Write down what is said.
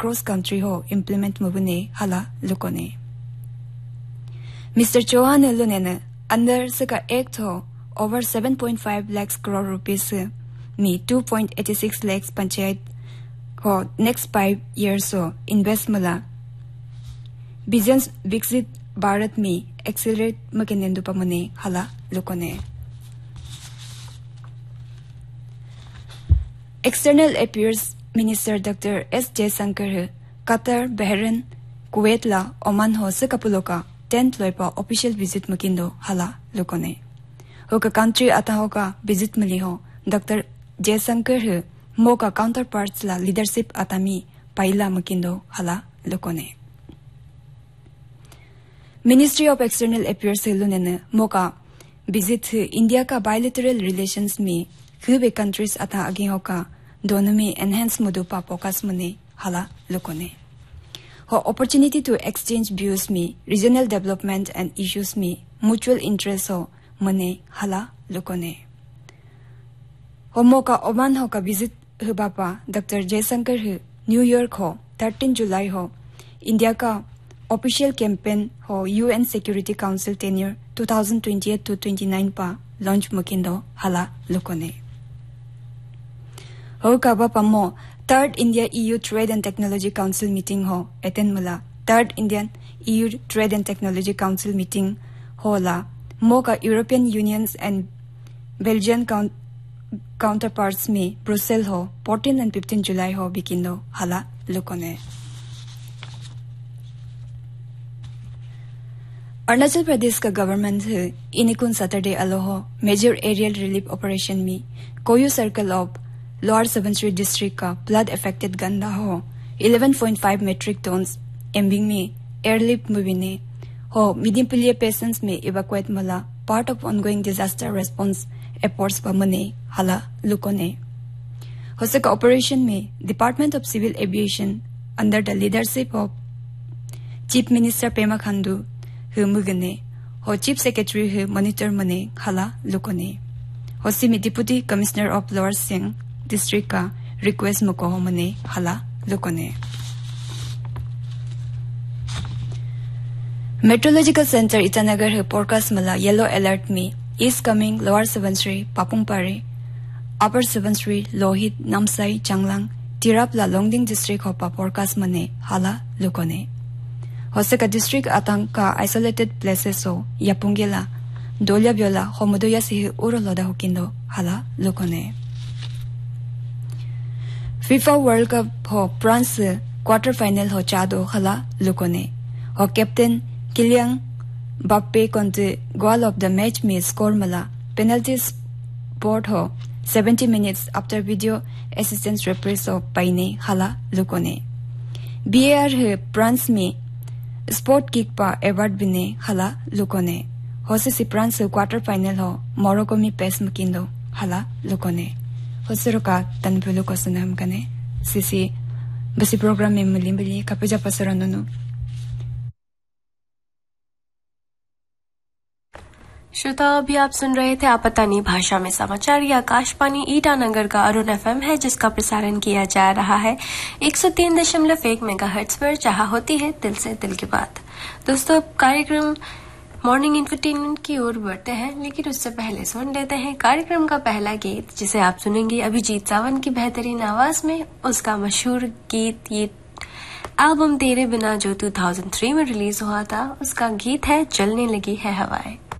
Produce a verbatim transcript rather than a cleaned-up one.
across country ho implement mubune hala lukone. Mister Chauhan Elunene under Saka Act ho over seven point five lakhs crore rupees me two point eight six lakhs panchayat ho next five years ho invest mala business Viksit Bharat me accelerate makinendu pamune hala lukone. External Affairs Minister Doctor S. Jaishankar Qatar, Bahrain, Kuwait la Oman ho sakapuloka tenth loipa official visit makindo hala lukone. Hoka country ata hoka visit mali ho Doctor Jaishankar moka counterparts la leadership atami paila makindo hala lukone. Ministry of External Affairs lunene moka visit India ka bilateral relations me khube countries ata agi hoka dono me enhance mudu pa focus mune hala lukone. Ho opportunity to exchange views me regional development and issues me mutual interest ho mune hala lukone. Ho moka Oman ho ka visit hu bapa Doctor Jaishankar hu New York ho thirteenth July ho India ka official campaign ho U N Security Council tenure twenty twenty-eight to twenty-nine pa launch makindo hala lukone. Ho ka bapa mo third India E U Trade and Technology Council meeting ho attend mala third Indian E U Trade and Technology Council meeting ho la moka European Unions and Belgian count counterparts me Brussels ho fourteenth and fifteenth July ho bikindo hala lukone. Arunachal Pradesh ka government inikun Saturday aloho major aerial relief operation me Koyu circle of Lower Subansiri district ka flood affected Ganda ho eleven point five metric tons embing me airlift mubine ho medium pulia patients me evacuate mala part of ongoing disaster response efforts pamane hala lukone. Hoseka operation me Department of Civil Aviation under the leadership of Chief Minister Pema Khandu hu mugane ho Chief Secretary hu monitor mane hala lukone. Hosimi Deputy Commissioner of Lower Singh district ka request moko ho mane hala lukone. Meteorological Center Itanagar hu forecast mala yellow alert me is coming Lower Subansiri, Papungpare, Upper Subansiri, Lohit, Namsai, Changlang, Tirap la Longding district ho pa forecast mane hala lukone. Hoseka district atang ka isolated places ho Yapungela, Dolya Biola, Homodoya si uro loda hokindo hala lukone. FIFA World Cup ho France quarter final ho chado hala lukone. Ho captain Kylian Mbappe konte goal of the match me score mala penalty spot ho seventy minutes after video assistance referee ho paine hala lukone. B A R he France me sport kick pa award bine hala lukone. Hose si France quarter final ho Morocco mi pes makindo hala lukone. Hoseroka tanpulu ko sunam kane sisi basi program में मिली मिली कपजा पसरननु. श्रोता अभी आप सुन रहे थे आपतानी भाषा में समाचार. ये आकाशवाणी ईटानगर का अरुण एफएम है जिसका प्रसारण किया जा रहा है एक सौ तीन दशमलव एक मेगाहर्ट्ज पर जहां होती है दिल से दिल की बात. दोस्तों अब कार्यक्रम मॉर्निंग इंटरटेनमेंट की ओर बढ़ते हैं, लेकिन उससे पहले सुन लेते हैं कार्यक्रम का पहला गीत जिसे आप सुनेंगे अभिजीत सावंत की बेहतरीन आवाज में. उसका मशहूर गीत ये एल्बम तेरे बिना जो दो हज़ार तीन में रिलीज हुआ था, उसका गीत है चलने लगी है हवाएं.